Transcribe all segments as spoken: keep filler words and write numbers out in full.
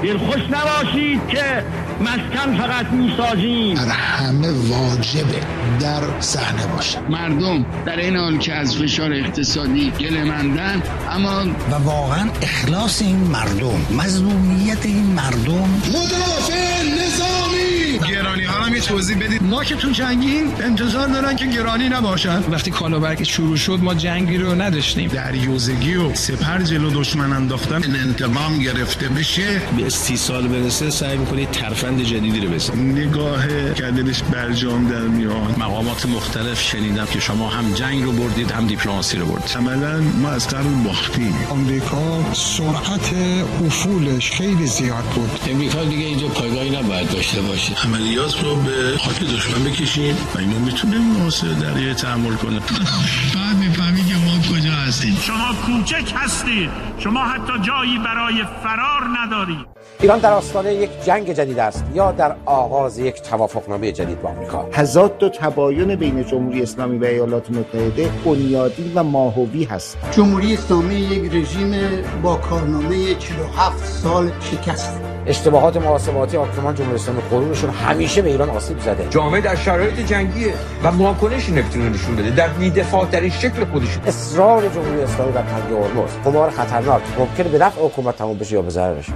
دلخوش نباشید که مسکن فقط میسازیم. بر همه واجبه در صحنه باشه. مردم در این حال که از فشار اقتصادی گله‌مندن، اما و واقعا اخلاص این مردم، مظلومیت این مردم، مدافع نظامی. گرانی ها هم یه توضیح بدید. ما که تو جنگیم انتظار دارن که گرانی نباشن. وقتی کالابرگ شروع شد ما جنگی رو نداشتیم. دریوزگی و سپر جلو دشمن انداختن. انتقام گرفته بشه، به سی سال برسه سعی می‌کنید ترفند جدیدی رو بزنید. نگاه کردنش برجام در میاد. مقامات مختلف شنیدم که شما هم جنگ رو بردید هم دیپلماسی رو بردید. عملاً ما از قبل باختیم. آمریکا سرعت افولش خیلی زیاد بود. امریکا دیگه اینجا پایگاهی نباید داشته باشه. عملیات رو به خاک دشمن بکشیم و اینو میتونه محاصره دریایی تحمل کنه. بعد میفهمی که ما کجا هستیم. شما کوچک هستید، شما حتی جایی برای فرار ندارید. ایران در آستانه یک جنگ جدید است یا در آغاز یک توافقنامه جدید با آمریکا. تضاد و تباین بین جمهوری اسلامی و ایالات متحده بنیادی و ماهوی هست. جمهوری اسلامی یک رژیم با کارنامه چهل و هفت سال شکسته. اشتباهات محاسباتی حاکمان جمهوری اسلامی قرونشون همیشه به ایران آسیب زده. جامعه در شرایط جنگیه و واکنشی نمیتونه نشون بده در بی‌دفاع ترین شکل خودش. اصرار جمهوری اسلامی بر تنگ هرمز قمار خطرناک ممکنه به نفع حکومت تموم بشه یا به ضررش.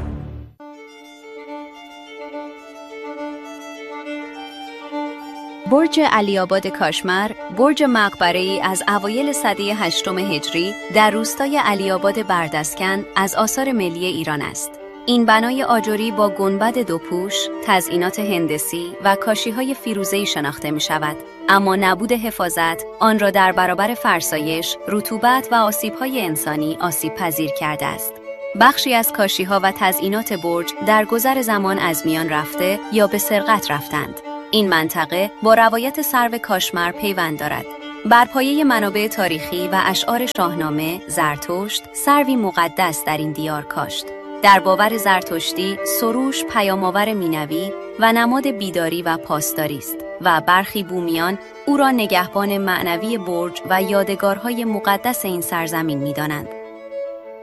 برج علی‌آباد کاشمر، برج مقبره‌ای از اوایل سده هشتم هجری در روستای علی‌آباد بردسکن از آثار ملی ایران است. این بنای آجری با گنبد دوپوش، تزئینات هندسی و کاشی‌های فیروزه‌ای شناخته می‌شود، اما نبود حفاظت آن را در برابر فرسایش، رطوبت و آسیب‌های انسانی آسیب پذیر کرده است. بخشی از کاشی‌ها و تزئینات برج در گذر زمان از میان رفته یا به سرقت رفتند. این منطقه با روایت سرو کاشمر پیوند دارد. بر پایه منابع تاریخی و اشعار شاهنامه، زرتشت سروی مقدس در این دیار کاشت. در باور زرتشتی، سروش پیام‌آور مینوی و نماد بیداری و پاسداری است و برخی بومیان او را نگهبان معنوی برج و یادگارهای مقدس این سرزمین می‌دانند.